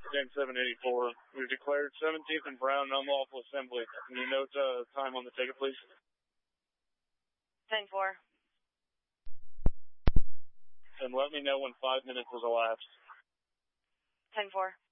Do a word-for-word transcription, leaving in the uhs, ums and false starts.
ten seven eighty-four. We've declared seventeenth and Brown an unlawful assembly. Can you note uh, time on the ticket, please? ten four. And let me know when five minutes has elapsed. ten four.